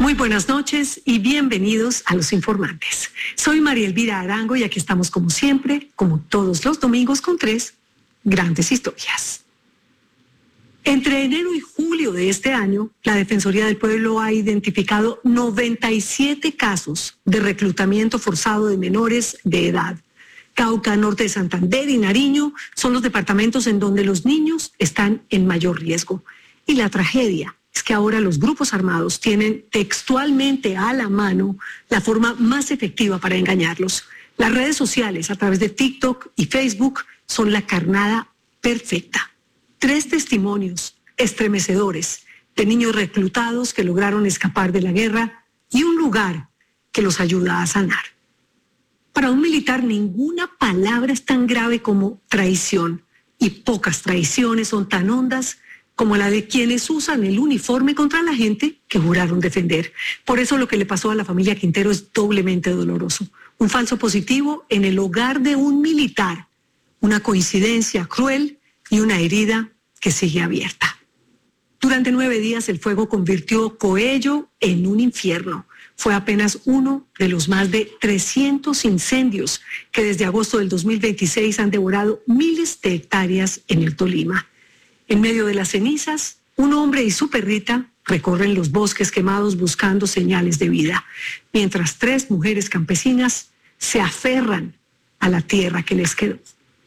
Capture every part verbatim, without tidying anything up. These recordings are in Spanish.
Muy buenas noches y bienvenidos a Los Informantes. Soy María Elvira Arango y aquí estamos como siempre, como todos los domingos, con tres grandes historias. Entre enero y julio de este año, la Defensoría del Pueblo ha identificado noventa y siete casos de reclutamiento forzado de menores de edad. Cauca, Norte de Santander y Nariño son los departamentos en donde los niños están en mayor riesgo. Y la tragedia es que ahora los grupos armados tienen textualmente a la mano la forma más efectiva para engañarlos. Las redes sociales a través de TikTok y Facebook son la carnada perfecta. Tres testimonios estremecedores de niños reclutados que lograron escapar de la guerra y un lugar que los ayuda a sanar. Para un militar ninguna palabra es tan grave como traición y pocas traiciones son tan hondas como la de quienes usan el uniforme contra la gente que juraron defender. Por eso lo que le pasó a la familia Quintero es doblemente doloroso. Un falso positivo en el hogar de un militar, una coincidencia cruel y una herida que sigue abierta. Durante nueve días el fuego convirtió Coello en un infierno. Fue apenas uno de los más de trescientos incendios que desde agosto del dos mil veintiséis han devorado miles de hectáreas en el Tolima. En medio de las cenizas, un hombre y su perrita recorren los bosques quemados buscando señales de vida, mientras tres mujeres campesinas se aferran a la tierra que les quedó.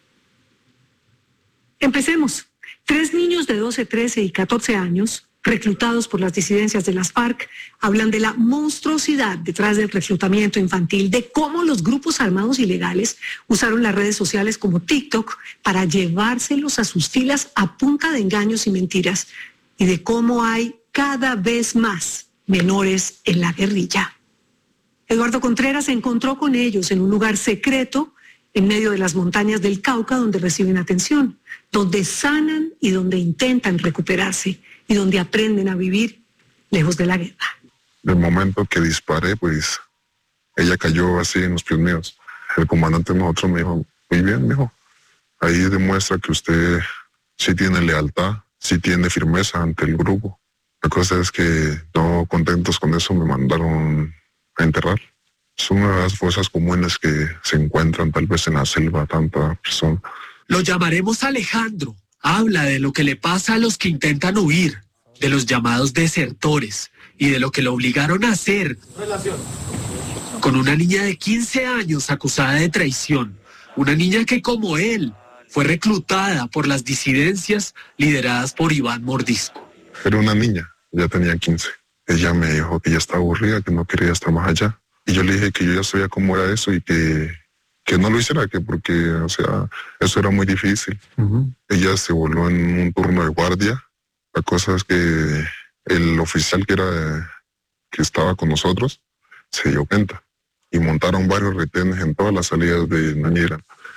Empecemos. Tres niños de doce, trece y catorce años, reclutados por las disidencias de las FARC, hablan de la monstruosidad detrás del reclutamiento infantil, de cómo los grupos armados ilegales usaron las redes sociales como TikTok para llevárselos a sus filas a punta de engaños y mentiras, y de cómo hay cada vez más menores en la guerrilla. Eduardo Contreras se encontró con ellos en un lugar secreto en medio de las montañas del Cauca, donde reciben atención, donde sanan y donde intentan recuperarse y donde aprenden a vivir lejos de la guerra. Del momento que disparé, pues ella cayó así en los pies míos. El comandante de nosotros me dijo, muy bien, mijo, ahí demuestra que usted sí tiene lealtad, sí tiene firmeza ante el grupo. La cosa es que no contentos con eso me mandaron a enterrar. Son una de las fosas comunes que se encuentran tal vez en la selva tanta persona. Lo llamaremos Alejandro. Habla de lo que le pasa a los que intentan huir, de los llamados desertores y de lo que lo obligaron a hacer. Relación. Con una niña de quince años acusada de traición. Una niña que, como él, fue reclutada por las disidencias lideradas por Iván Mordisco. Era una niña, ya tenía quince. Ella me dijo que ya estaba aburrida, que no quería estar más allá. Y yo le dije que yo ya sabía cómo era eso y que, que no lo hiciera, que porque, o sea, eso era muy difícil. Uh-huh. Ella se voló en un turno de guardia. La cosa es que el oficial que era que estaba con nosotros se dio cuenta y montaron varios retenes en todas las salidas de Nañera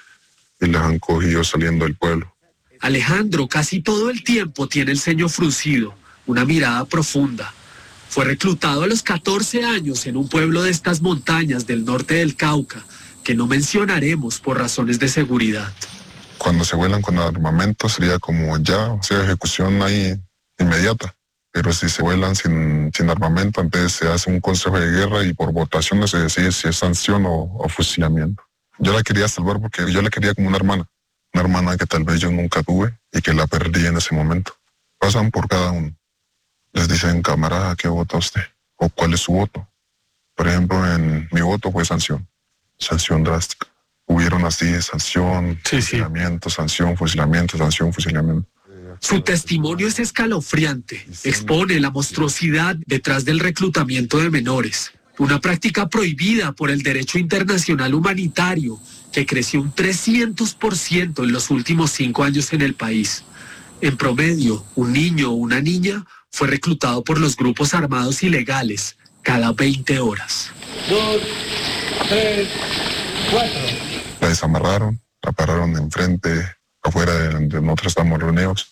y las han cogido saliendo del pueblo. Alejandro casi todo el tiempo tiene el ceño fruncido, una mirada profunda. Fue reclutado a los catorce años en un pueblo de estas montañas del norte del Cauca, que no mencionaremos por razones de seguridad. Cuando se vuelan con armamento sería como ya, o sea, ejecución ahí inmediata. Pero si se vuelan sin, sin armamento, entonces se hace un consejo de guerra y por votaciones se decide si es sanción o, o fusilamiento. Yo la quería salvar porque yo la quería como una hermana. Una hermana que tal vez yo nunca tuve y que la perdí en ese momento. Pasan por cada uno. Les dicen, camarada, ¿qué vota usted? ¿O cuál es su voto? Por ejemplo, en mi voto fue sanción. Sanción drástica. Hubieron así sanción, sí, fusilamiento, sí. sanción, fusilamiento, sanción, fusilamiento. Su testimonio es escalofriante. Expone la monstruosidad detrás del reclutamiento de menores. Una práctica prohibida por el derecho internacional humanitario que creció un trescientos por ciento en los últimos cinco años en el país. En promedio, un niño o una niña fue reclutado por los grupos armados ilegales cada veinte horas. Dos, tres, cuatro. La desamarraron, la pararon enfrente, afuera de donde nosotros estamos reunidos.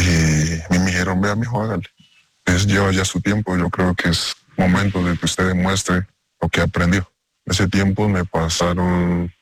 Y me dijeron, vea, mijo, hágale. Es, lleva ya su tiempo, yo creo que es momento de que usted demuestre lo que aprendió. Ese tiempo me pasaron